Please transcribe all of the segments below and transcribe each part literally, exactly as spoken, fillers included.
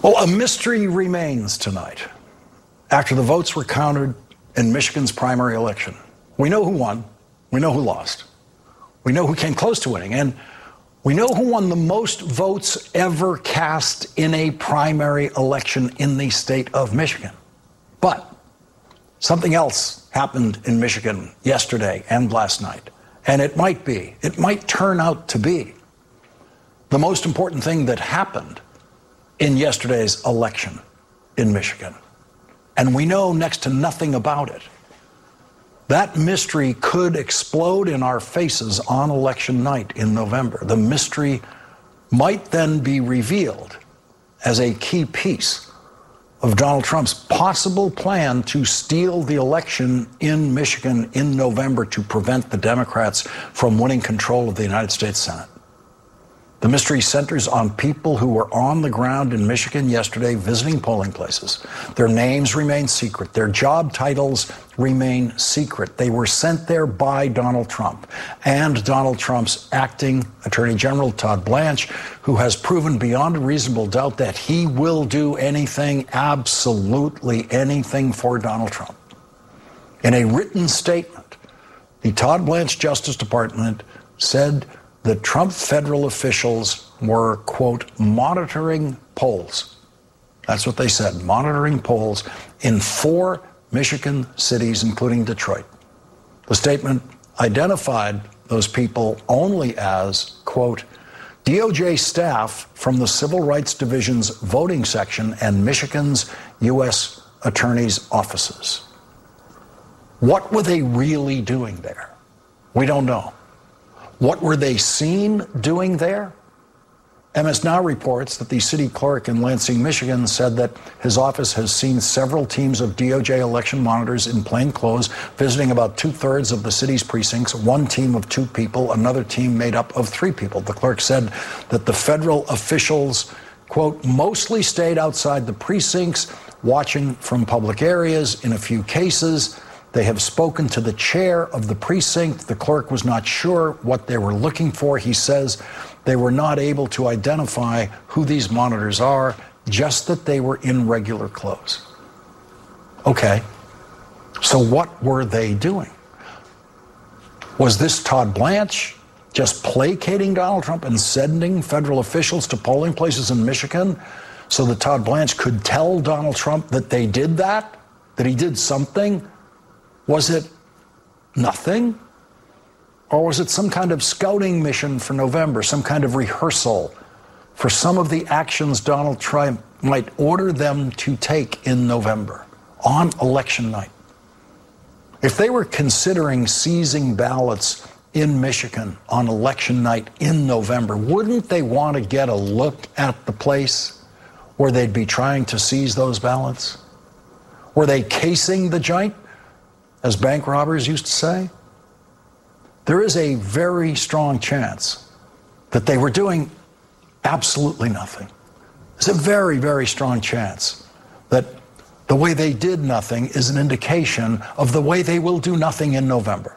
Well, a mystery remains tonight. After the votes were counted in Michigan's primary election, we know who won, we know who lost, we know who came close to winning, and we know who won the most votes ever cast in a primary election in the state of Michigan. But something else happened in Michigan yesterday and last night, and it might be, it might turn out to be the most important thing that happened in yesterday's election in Michigan. And we know next to nothing about it. That mystery could explode in our faces on election night in November. The mystery might then be revealed as a key piece of Donald Trump's possible plan to steal the election in Michigan in November to prevent the Democrats from winning control of the United States Senate. The mystery centers on people who were on the ground in Michigan yesterday visiting polling places. Their names remain secret. Their job titles remain secret. They were sent there by Donald Trump and Donald Trump's acting Attorney General, Todd Blanche, who has proven beyond a reasonable doubt that he will do anything, absolutely anything for Donald Trump. In a written statement, the Todd Blanche Justice Department said that Trump federal officials were, quote, monitoring polls. That's what they said, monitoring polls in four Michigan cities, including Detroit. The statement identified those people only as, quote, D O J staff from the Civil Rights Division's voting section and Michigan's U S attorney's offices. What were they really doing there? We don't know. What were they seen doing there? M S Now reports that the city clerk in Lansing, Michigan said that his office has seen several teams of D O J election monitors in plain clothes visiting about two-thirds of the city's precincts, one team of two people, another team made up of three people. The clerk said that the federal officials, quote, mostly stayed outside the precincts, watching from public areas. In a few cases, they have spoken to the chair of the precinct. The clerk was not sure what they were looking for. He says they were not able to identify who these monitors are, just that they were in regular clothes. Okay, so what were they doing? Was this Todd Blanche just placating Donald Trump and sending federal officials to polling places in Michigan so that Todd Blanche could tell Donald Trump that they did that, that he did something? Was it nothing? Or was it some kind of scouting mission for November, some kind of rehearsal for some of the actions Donald Trump might order them to take in November on election night? If they were considering seizing ballots in Michigan on election night in November, wouldn't they want to get a look at the place where they'd be trying to seize those ballots? Were they casing the joint, as bank robbers used to say? There is a very strong chance that they were doing absolutely nothing. There's a very, very strong chance that the way they did nothing is an indication of the way they will do nothing in November.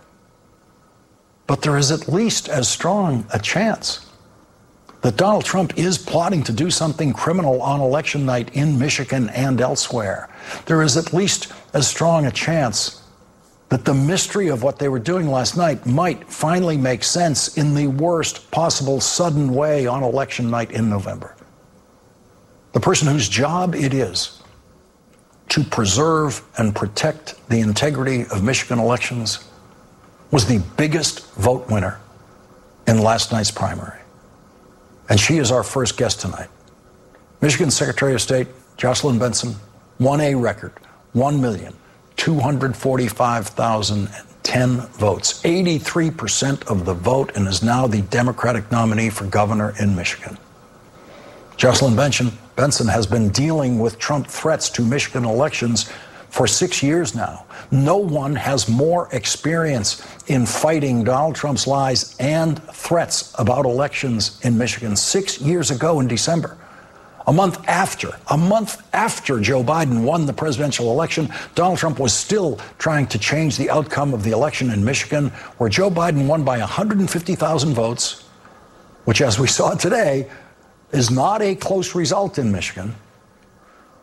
But there is at least as strong a chance that Donald Trump is plotting to do something criminal on election night in Michigan and elsewhere. There is at least as strong a chance that the mystery of what they were doing last night might finally make sense in the worst possible sudden way on election night in November. The person whose job it is to preserve and protect the integrity of Michigan elections was the biggest vote winner in last night's primary. And she is our first guest tonight. Michigan Secretary of State Jocelyn Benson won a record one million two hundred forty-five thousand ten votes, eighty-three percent of the vote, and is now the Democratic nominee for governor in Michigan. Jocelyn Benson, Benson has been dealing with Trump threats to Michigan elections for six years now. No one has more experience in fighting Donald Trump's lies and threats about elections in Michigan. Six years ago in December, A month after, a month after Joe Biden won the presidential election, Donald Trump was still trying to change the outcome of the election in Michigan, where Joe Biden won by one hundred fifty thousand votes, which, as we saw today, is not a close result in Michigan.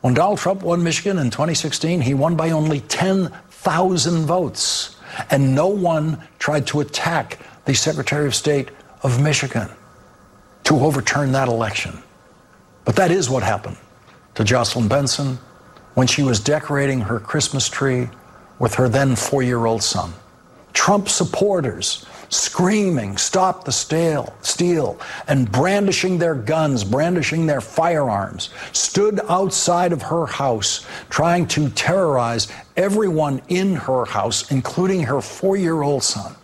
When Donald Trump won Michigan in twenty sixteen, he won by only ten thousand votes. And no one tried to attack the Secretary of State of Michigan to overturn that election. But that is what happened to Jocelyn Benson when she was decorating her Christmas tree with her then four-year-old son. Trump supporters screaming, "Stop the steal, steal," and brandishing their guns, brandishing their firearms, stood outside of her house trying to terrorize everyone in her house, including her four-year-old son.